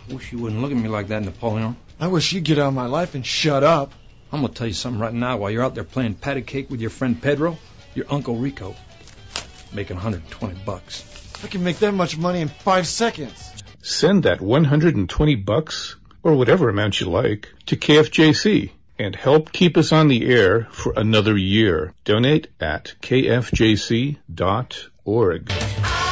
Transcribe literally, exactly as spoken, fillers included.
Wish you wouldn't look at me like that, Napoleon. I wish you'd get out of my life and shut up. I'm going to tell you something right now. While you're out there playing patty cake with your friend Pedro, your Uncle Rico, making one hundred twenty bucks. I can make that much money in five seconds. Send that one hundred twenty bucks, or whatever amount you like, to K F J C and help keep us on the air for another year. Donate at K F J C dot org.